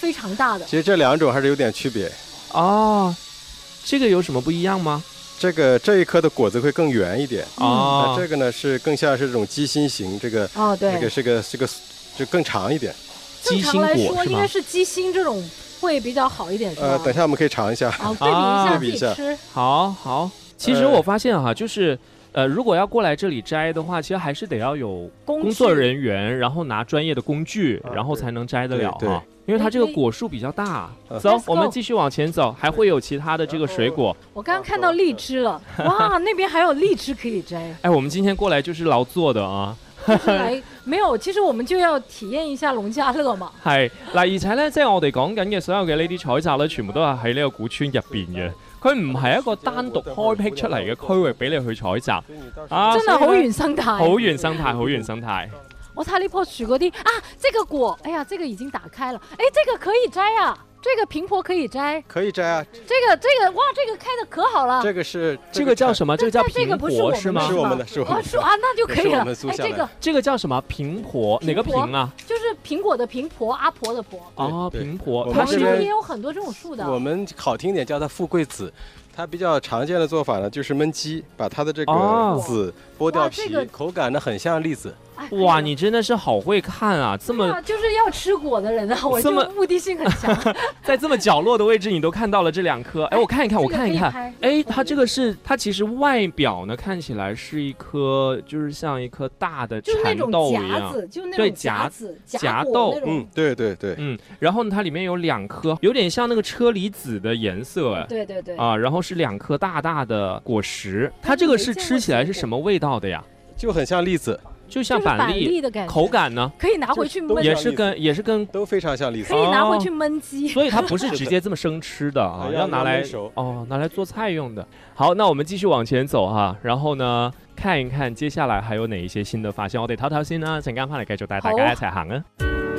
非常大的。 其实这两种还是有点区别。 哦，这个有什么不一样吗？ 这一颗的果子会更圆一点。 哦， 那这个呢是更像是这种鸡心型，这个对， 这个是个就更长一点。 正常来说应该是鸡心这种会比较好一点，是吧？ 等一下我们可以尝一下。 对比一下，自己吃。 好。其实我发现就是如果要过来这里摘的话，其实还是得要有工作人员，然后拿专业的工具，然后才能摘得了哈。因为它这个果树比较大。走，我们继续往前走，还会有其他的这个水果。 我刚刚看到荔枝了，哇，那边还有荔枝可以摘。 我們今天過嚟就是勞作的啊。 沒有，其實我們就要體驗一下農家樂嘛。 係嗱，而且咧，即係我哋講緊嘅所有嘅呢啲採集咧，全部都係喺呢個古村入邊嘅。佢唔係一個單獨開闢出嚟嘅區域俾你去採集。 真係好原生態。 好原生態，好原生態。 我睇呢棵樹嗰啲這個果，哎呀，這個已經打開了，這個可以摘啊。這個蘋果可以摘， 可以摘啊。 這個哇，這個開的可好了。 這個叫什麼？這個叫蘋果是嗎？ 是我們的，是我們的。 那就可以了。 這個叫什麼？蘋婆？哪個蘋啊？ 就是蘋果的蘋，婆阿婆的婆。 蘋婆。 它是也有很多這種樹的。 我們好聽點叫它富貴子。它比較常見的做法呢，就是燜雞，把它的這個籽剝掉皮，口感呢很像栗子。 哇，你真的是好會看啊！這麼就是要吃果的人啊，我就目的性很強。 在這麼角落的位置，你都看到了這兩顆。我看一看，我看一看。它這個是它其實外表呢看起來是一顆，就是像一顆大的蠶豆一樣， 就那種夾子， 夾豆。 對。 然後呢，它裡面有兩顆，有點像那個車厘子的顏色。 對。 然後是兩顆大大的果實。它這個是吃起來是什麼味道的呀？ 就很像栗子。 就像板栗的感覺， 口感呢？ 可以拿回去燜， 也是跟都非常像栗子， 可以拿回去燜雞。 所以它不是直接這麼生吃的啊，要拿來拿來做菜用的。好，那我們繼續往前走哈，然後呢看一看接下來還有哪一些新的發現，我哋唞唞先啦，陣間翻嚟繼續帶大家一齊行啊！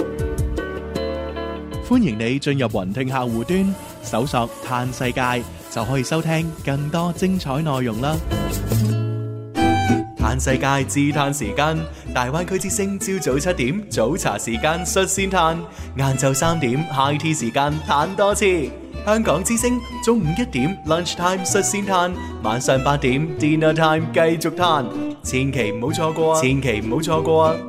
歡迎你進入雲聽客戶端，搜索嘆世界就可以收聽更多精彩內容啦。嘆世界自嘆時間，大灣區之聲朝早7點早茶時間率先嘆，晏晝3點 high tea 時間嘆多次。香港之聲中午1點 lunch time 率先嘆，晚上8點 dinner time 繼續嘆，千祈唔好錯過啊！千祈唔好錯過啊！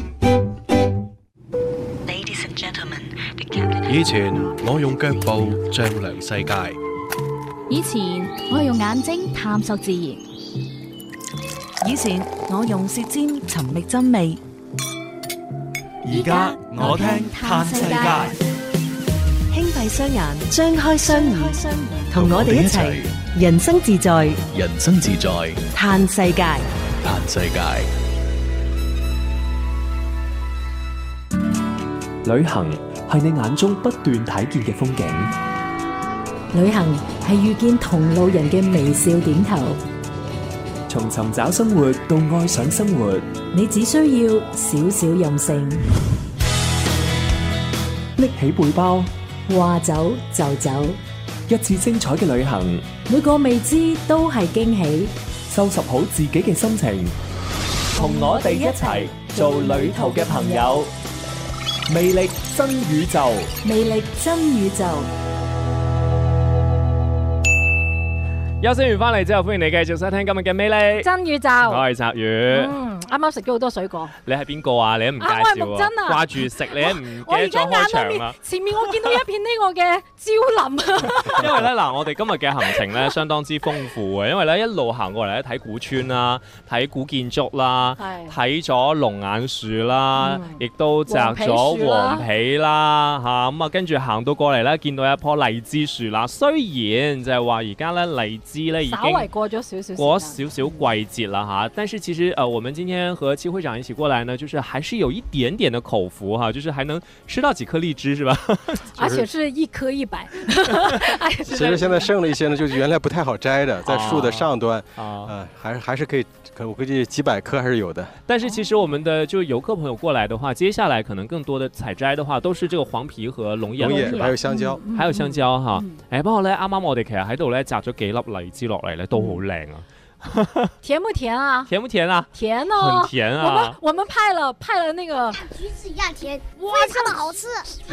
以前我用腳步丈量世界， 以前我用眼睛探索自然。以前我用舌尖尋覓真味， 而家我聽嘆世界。 輕閉雙眼，張開雙耳，同我哋一齊人生自在， 人生自在， 嘆世界， 嘆世界。 旅行係你眼中不斷睇見嘅風景， 旅行係遇見同路人嘅微笑點頭。 從尋找生活到愛上生活， 你只需要少少任性， 拎起背包， 話走就走， 一次精彩嘅旅行， 每個未知都係驚喜。 收拾好自己嘅心情，同我哋一齊做旅途嘅朋友。魅力真宇宙， 魅力真宇宙。 休息完翻嚟之後，歡迎你繼續收聽今日嘅魅力真宇宙。 我係澤宇。 啱啱食咗好多水果。 你係邊個啊？你都唔介紹啊？ 我係木真啊。 掛住食，你都唔記得咗開場啦。 前面我見到一片呢個嘅蕉林啊。 因為咧嗱，我哋今日嘅行程咧相當之豐富嘅，因為咧一路行過嚟咧睇古村啦，睇古建築啦，睇咗龍眼樹啦，亦都摘咗黃皮啦嚇，咁啊跟住行到過嚟咧，見到一棵荔枝樹啦。雖然就係話而家咧荔枝咧已經稍微過咗少少季節啦嚇，但是其實我們今天和戚會長一起過來呢，就是還是有一點點的口福哈，就是還能吃到幾顆荔枝是吧？ 而且是1顆100。 其實現在剩了一些呢，就是原來不太好摘的，在樹的上端還是可以，我估計幾百顆還是有的。 但是其實我們的就遊客朋友過來的話，接下來可能更多的採摘的話，都是這個黃皮和龍眼， 還有香蕉， 還有香蕉哈。不過咧，啱啱我哋其實喺度咧摘咗幾粒荔枝落嚟咧，都好靚啊！ 甜不甜啊？ 甜不甜啊？ 甜哦， 很甜啊。 我们派了那个橘子一样甜，非常的好吃。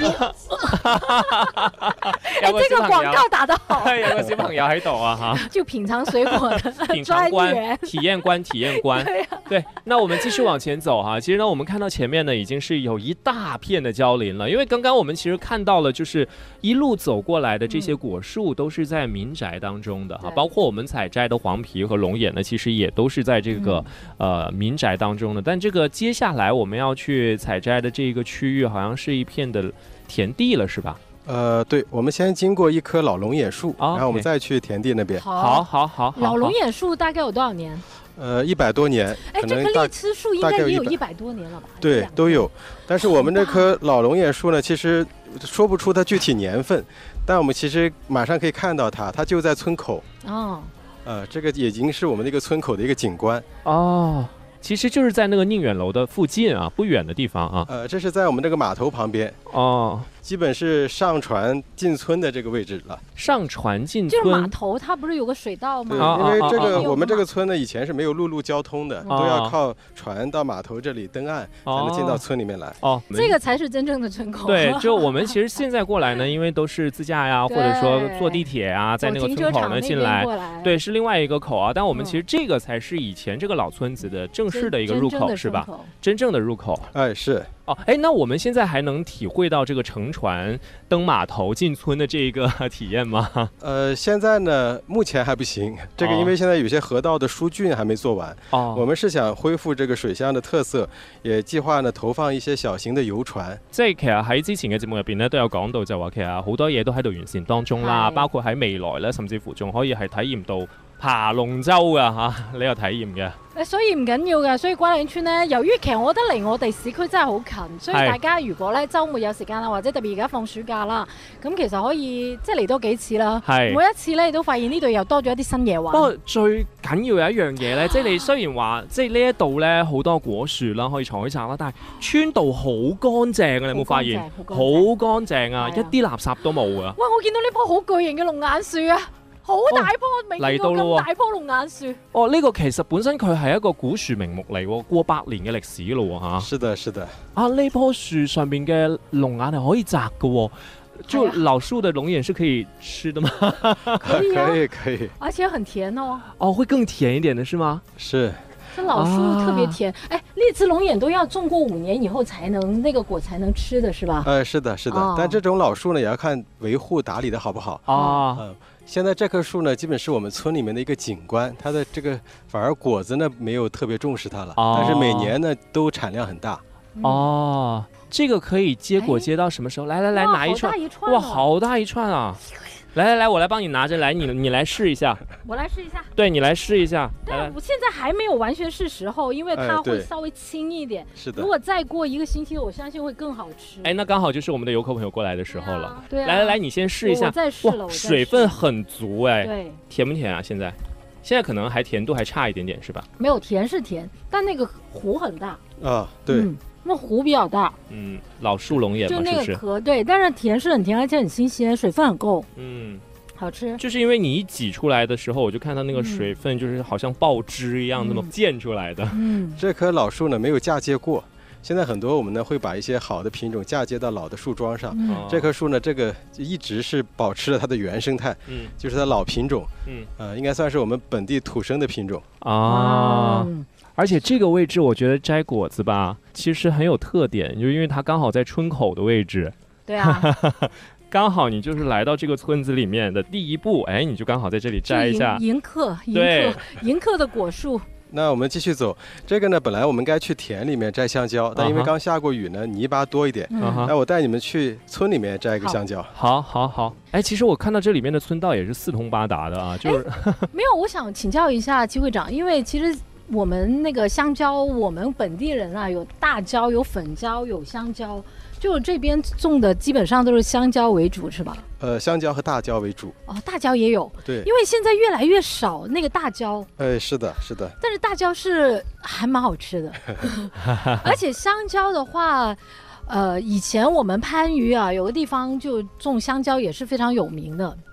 哎，这个广告打得好， 有个小朋友喺度啊哈， 就品尝水果的专员、 体验官。对，那我们继续往前走哈。其实呢，我们看到前面呢已经是有一大片的蕉林了，因为刚刚我们其实看到了，就是一路走过来的这些果树都是在民宅当中的哈，包括我们采摘的黄皮和龙眼呢，其实也都是在这个民宅当中的。但这个接下来我们要去采摘的这个区域，好像是一片的田地了，是吧？ 对，我们先经过一棵老龙眼树，然后我们再去田地那边。 好。 老龙眼树大概有多少年 ？100多年。 哎，这棵荔枝树应该也有100多年了吧？ 对，都有。但是我们这棵老龙眼树呢，其实说不出它具体年份，但我们其实马上可以看到它就在村口。这个已经是我们的一个村口的一个景观。 其实就是在那个宁远楼的附近啊，不远的地方啊。 这是在我们这个码头旁边。基本是上船进村的这个位置了。 上船进村就是码头，它不是有个水道吗？ 对，因为这个我们这个村呢，以前是没有陆路交通的，都要靠船到码头这里登岸，才能进到村里面来。 这个才是真正的村口。 对，就我们其实现在过来呢，因为都是自驾呀，或者说坐地铁啊，在那个村口呢进来，对，是另外一个口啊。但我们其实这个才是以前这个老村子的正式的一个入口，是吧？真正的入口。 是。 那我们现在还能体会到这个乘船登码头进村的这个体验吗？ 现在呢，目前还不行。这个因为现在有些河道的疏浚还没做完。我们是想恢復這個水鄉的特色，也計劃呢投放一些小型的遊船。 即係其實喺之前嘅節目入邊咧，都有講到就話其實好多嘢都喺度完善當中啦，包括喺未來咧，甚至乎仲可以係體驗到爬龍舟㗎嚇，你有體驗嘅。 所以唔緊要嘅，所以瓜嶺村咧，由於其實我覺得離我哋市區真係好近，所以大家如果咧週末有時間啦，或者特別而家放暑假啦，咁其實可以即係嚟多幾次啦。每一次咧，你都發現呢度又多咗一啲新嘢玩。 不過最緊要有一樣嘢咧，即係你雖然話即係呢一度咧好多果樹啦，可以採摘啦，但係村道好乾淨啊！你有冇發現？好乾淨啊，一啲垃圾都冇啊！ 哇！我見到呢棵好巨型嘅龍眼樹啊！好大棵，未見過咁大棵龍眼樹。 呢個其實本身佢係一個古樹名木嚟喎，過百年嘅歷史咯喎是的，是的。 呢棵樹上邊嘅龍眼係可以摘嘅喎，就老樹的龍眼是可以吃的嗎？ 可以啊， 可以， 而且很甜哦。 會更甜一點的是嗎？ 是。 这老树特别甜，荔枝龙眼都要种过5年以后才能那个果才能吃的是吧？ 是的，是的。但这种老树呢，也要看维护打理的好不好现在这棵树呢，基本是我们村里面的一个景观，它的这个反而果子呢没有特别重视它了，但是每年呢都产量很大。 这个可以结果接到什么时候？来拿一串，哇，好大一串啊！来，我来帮你拿着，来你来试一下。 我来试一下。 对，你来试一下。 但我现在还没有完全是时候，因为它会稍微轻一点。 是的。 如果再过1个星期，我相信会更好吃。 那刚好就是我们的游客朋友过来的时候了。 对啊。 来，你先试一下。 我再试了。 水分很足对。 甜不甜啊？现在可能甜度还差一点点，是吧？ 没有，甜是甜，但那个核很大。 对。 那核比较大， 老树龙眼嘛， 就那个核对，但是甜是很甜，而且很新鲜，水分很够，好吃。 就是因为你一挤出来的时候，我就看到那个水分就是好像爆汁一样那么溅出来的。 这棵老树呢没有嫁接过，现在很多我们呢会把一些好的品种嫁接到老的树桩上。这棵树呢，这个一直是保持了它的原生态，就是它老品种，应该算是我们本地土生的品种而且这个位置，我觉得摘果子吧，其实很有特点，就因为它刚好在村口的位置。 对啊， 刚好你就是来到这个村子里面的第一步，你就刚好在这里摘一下。 迎客的果树。 那我们继续走，这个呢，本来我们该去田里面摘香蕉，但因为刚下过雨呢，泥巴多一点。那我带你们去村里面摘一个香蕉。 好。其实我看到这里面的村道也是4通8达的啊，就是没有，我想请教一下戚会长，因为其实我们那个香蕉，我们本地人啊，有大蕉、有粉蕉、有香蕉，就这边种的基本上都是香蕉为主，是吧？ 香蕉和大蕉为主。 大蕉也有。 对， 因为现在越来越少那个大蕉。 是的。 但是大蕉是还蛮好吃的，而且香蕉的话，以前我们番禺啊有个地方就种香蕉也是非常有名的。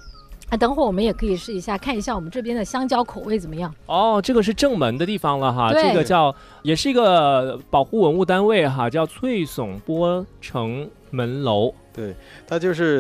等会儿我们也可以试一下，看一下我们这边的香蕉口味怎么样。 哦，这个是正门的地方了哈，这个叫也是一个保护文物单位哈，叫翠耸波城门楼。 对，它就是